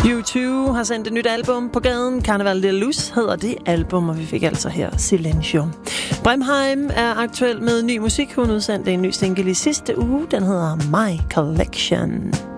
U2 har sendt et nyt album på gaden. Carnaval de Luz hedder det album, og vi fik altså her Silencio. Brimheim er aktuel med ny musik. Hun udsendte en ny single i sidste uge. Den hedder My Collection.